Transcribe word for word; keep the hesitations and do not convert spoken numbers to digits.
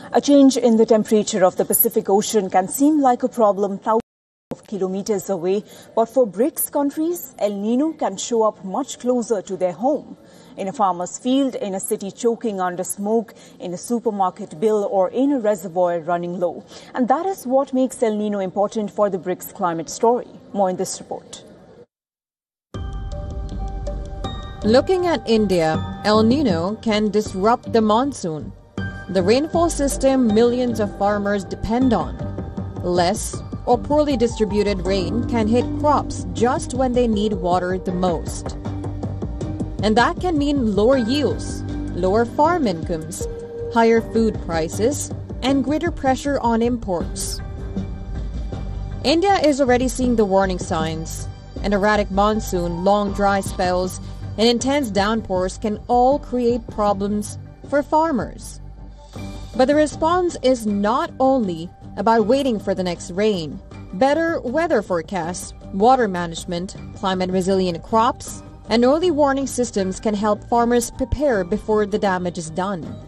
A change in the temperature of the Pacific Ocean can seem like a problem thousands of kilometers away, but for BRICS countries, El Nino can show up much closer to their home. In a farmer's field, in a city choking under smoke, in a supermarket bill, or in a reservoir running low. And that is what makes El Nino important for the BRICS climate story. More in this report. Looking at India, El Nino can disrupt the monsoon, the rainfall system millions of farmers depend on. Less or poorly distributed rain can hit crops just when they need water the most. And that can mean lower yields, lower farm incomes, higher food prices, and greater pressure on imports. India is already seeing the warning signs. An erratic monsoon, long dry spells, and intense downpours can all create problems for farmers. But the response is not only about waiting for the next rain. Better weather forecasts, water management, climate-resilient crops, and early warning systems can help farmers prepare before the damage is done.